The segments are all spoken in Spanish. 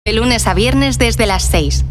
De lunes a viernes desde las 6.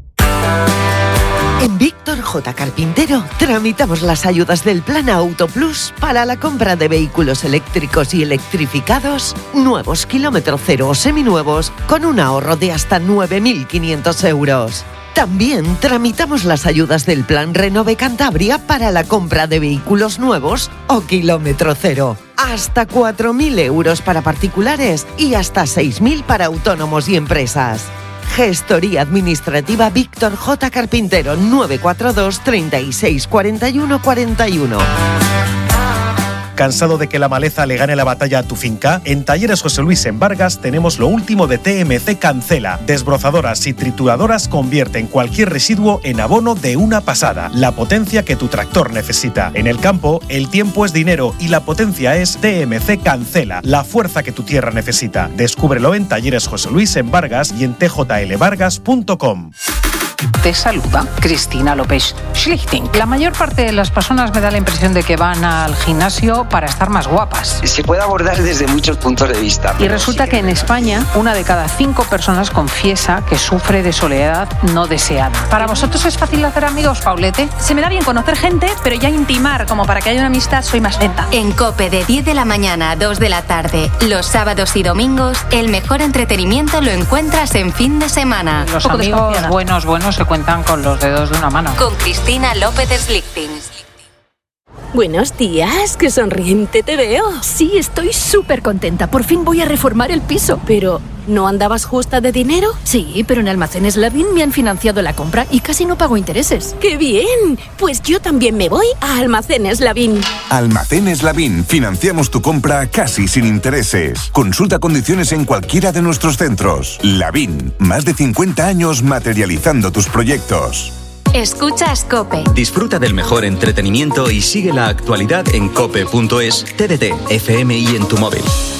En Víctor J. Carpintero tramitamos las ayudas del Plan Auto Plus para la compra de vehículos eléctricos y electrificados, nuevos, kilómetro cero o seminuevos, con un ahorro de hasta 9.500 euros. También tramitamos las ayudas del Plan Renove Cantabria para la compra de vehículos nuevos o kilómetro cero. Hasta 4.000 euros para particulares y hasta 6.000 para autónomos y empresas. Gestoría Administrativa Víctor J. Carpintero, 942 36 41 41. ¿Cansado de que la maleza le gane la batalla a tu finca? En Talleres José Luis en Vargas tenemos lo último de TMC Cancela. Desbrozadoras y trituradoras convierten cualquier residuo en abono de una pasada. La potencia que tu tractor necesita. En el campo, el tiempo es dinero y la potencia es TMC Cancela. La fuerza que tu tierra necesita. Descúbrelo en Talleres José Luis en Vargas y en tjlvargas.com. Te saluda Cristina López Schlichting. La mayor parte de las personas me da la impresión de que van al gimnasio para estar más guapas. Se puede abordar desde muchos puntos de vista. Y resulta que en España, 1 de cada 5 personas confiesa que sufre de soledad no deseada. ¿Para vosotros es fácil hacer amigos, Paulete? Se me da bien conocer gente, pero ya intimar como para que haya una amistad soy más lenta. En COPE de 10 de la mañana a 2 de la tarde, los sábados y domingos, el mejor entretenimiento lo encuentras en fin de semana. Los amigos buenos se cuentan con los dedos de una mano. Con Cristina López Schlichting. Buenos días, qué sonriente te veo. Sí, estoy súper contenta. Por fin voy a reformar el piso. Pero, ¿no andabas justa de dinero? Sí, pero en Almacenes Lavín me han financiado la compra y casi no pago intereses. ¡Qué bien! Pues yo también me voy a Almacenes Lavín. Almacenes Lavín. Financiamos tu compra casi sin intereses. Consulta condiciones en cualquiera de nuestros centros. Lavín. Más de 50 años materializando tus proyectos. Escuchas COPE. Disfruta del mejor entretenimiento y sigue la actualidad en cope.es, TDT, FM y en tu móvil.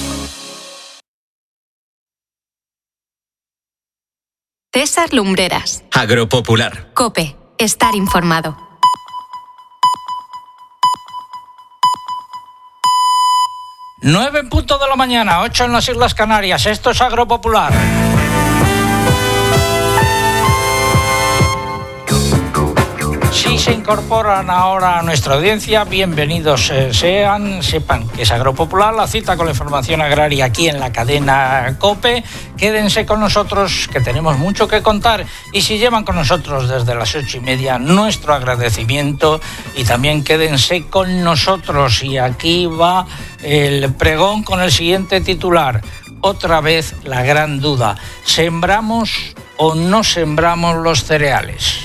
César Lumbreras. Agropopular. COPE. Estar informado. Nueve en punto de la mañana, 8 en las Islas Canarias. Esto es Agropopular. Si se incorporan ahora a nuestra audiencia, bienvenidos sepan que es Agropopular, la cita con la información agraria aquí en la cadena COPE. Quédense con nosotros, que tenemos mucho que contar, y si llevan con nosotros desde las 8:30, nuestro agradecimiento, y también quédense con nosotros. Y aquí va el pregón con el siguiente titular. Otra vez la gran duda: ¿sembramos o no sembramos los cereales?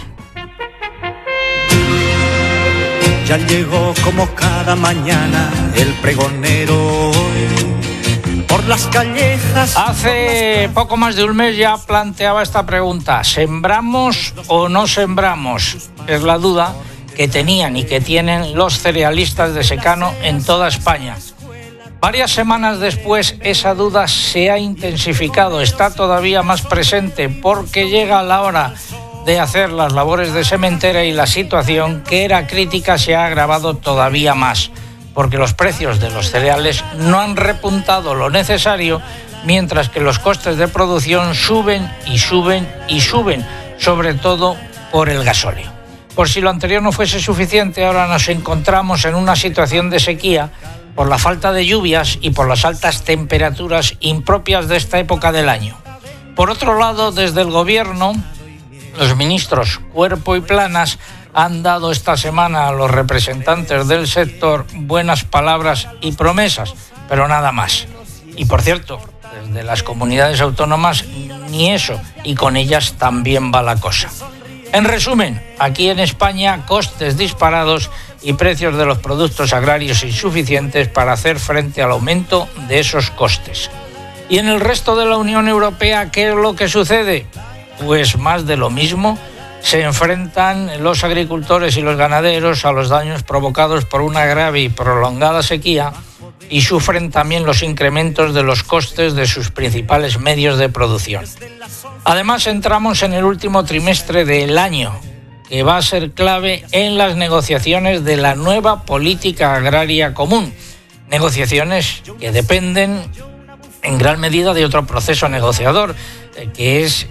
Ya llegó como cada mañana el pregonero por las callejas. Hace poco más de un mes ya planteaba esta pregunta: ¿sembramos o no sembramos? Es la duda que tenían y que tienen los cerealistas de secano en toda España. Varias semanas después esa duda se ha intensificado, está todavía más presente porque llega la hora de hacer las labores de sementera y la situación, que era crítica, se ha agravado todavía más, porque los precios de los cereales no han repuntado lo necesario, mientras que los costes de producción suben y suben y suben, sobre todo por el gasóleo. Por si lo anterior no fuese suficiente, ahora nos encontramos en una situación de sequía por la falta de lluvias y por las altas temperaturas impropias de esta época del año. Por otro lado, desde el Gobierno, los ministros Cuerpo y Planas han dado esta semana a los representantes del sector buenas palabras y promesas, pero nada más. Y por cierto, desde las comunidades autónomas ni eso, y con ellas también va la cosa. En resumen, aquí en España, costes disparados y precios de los productos agrarios insuficientes para hacer frente al aumento de esos costes. Y en el resto de la Unión Europea, ¿qué es lo que sucede? Pues más de lo mismo. Se enfrentan los agricultores y los ganaderos a los daños provocados por una grave y prolongada sequía, y sufren también los incrementos de los costes de sus principales medios de producción. Además, entramos en el último trimestre del año, que va a ser clave en las negociaciones de la nueva política agraria común. Negociaciones que dependen en gran medida de otro proceso negociador, que es